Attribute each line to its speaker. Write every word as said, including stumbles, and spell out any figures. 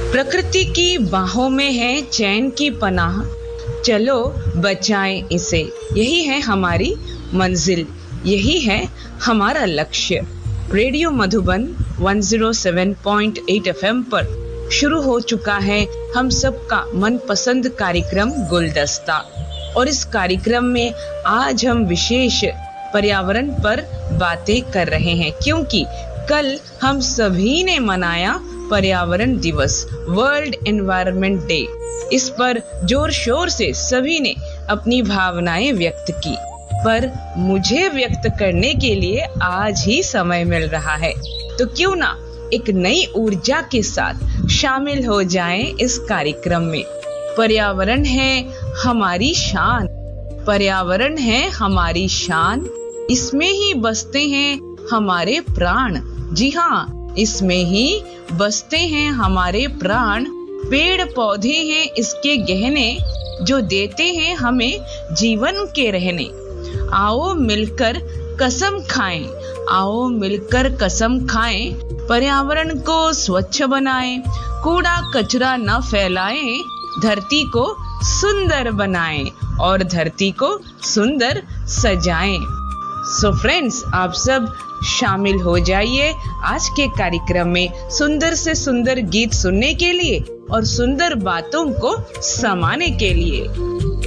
Speaker 1: प्रकृति की बाहों में है चैन की पनाह, चलो बचाएं इसे। यही है हमारी मंजिल, यही है हमारा लक्ष्य। रेडियो मधुबन एक सौ सात पॉइंट आठ एफएम पर शुरू हो चुका है हम सबका मनपसंद कार्यक्रम गुलदस्ता, और इस कार्यक्रम में आज हम विशेष पर्यावरण पर बातें कर रहे हैं, क्योंकि कल हम सभी ने मनाया पर्यावरण दिवस, वर्ल्ड एनवायरनमेंट डे। इस पर जोर शोर से सभी ने अपनी भावनाएं व्यक्त की, पर मुझे व्यक्त करने के लिए आज ही समय मिल रहा है, तो क्यों ना एक नई ऊर्जा के साथ शामिल हो जाएं इस कार्यक्रम में। पर्यावरण है हमारी शान, पर्यावरण है हमारी शान, इसमें ही बसते हैं हमारे प्राण। जी हाँ, इसमें ही बसते हैं हमारे प्राण। पेड़ पौधे हैं इसके गहने, जो देते हैं हमें जीवन के रहने। आओ मिलकर कसम खाएं, आओ मिलकर कसम खाएं, पर्यावरण को स्वच्छ बनाएं, कूड़ा कचरा न फैलाएं, धरती को सुंदर बनाएं और धरती को सुंदर सजाएं। सो फ्रेंड्स, आप सब शामिल हो जाइए आज के कार्यक्रम में सुंदर से सुंदर गीत सुनने के लिए और सुंदर बातों को समाने के लिए।